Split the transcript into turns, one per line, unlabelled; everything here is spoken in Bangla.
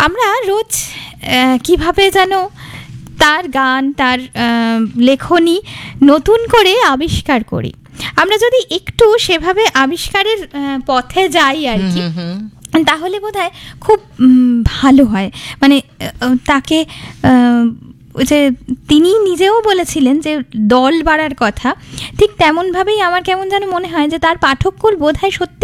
আমরা রোজ কিভাবে যেন তার গান, তার লেখনী নতুন করে আবিষ্কার করি। আমরা যদি একটু সেভাবে আবিষ্কারের পথে যাই আর কি, তাহলে বোধহয় খুব ভালো হয়। মানে তাকে যে তিনি নিজেও বলেছিলেন যে দল বাড়ার কথা, ঠিক তেমনভাবেই আমার কেমন যেন মনে হয় যে তার পাঠককুল বোধহয় সত্যি